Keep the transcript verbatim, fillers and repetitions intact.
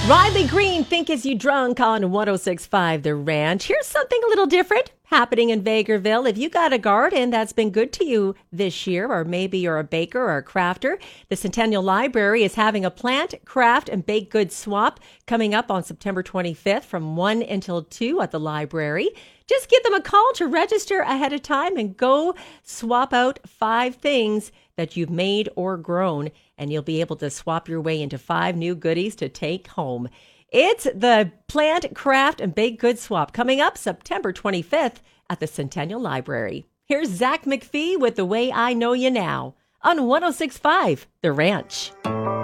Riley Green, Think As You Drunk on one oh six point five The Ranch. Here's something a little different happening in Vegreville. If you got a garden that's been good to you this year, or maybe you're a baker or a crafter, the Centennial Library is having a plant, craft, and baked goods swap coming up on September twenty-fifth from one until two at the library. Just give them a call to register ahead of time and go swap out five things that you've made or grown, and you'll be able to swap your way into five new goodies to take home. It's the Plant, Craft, and Baked Goods Swap coming up September twenty-fifth at the Centennial Library. Here's Zach McPhee with The Way I Know You Now on one oh six point five The Ranch.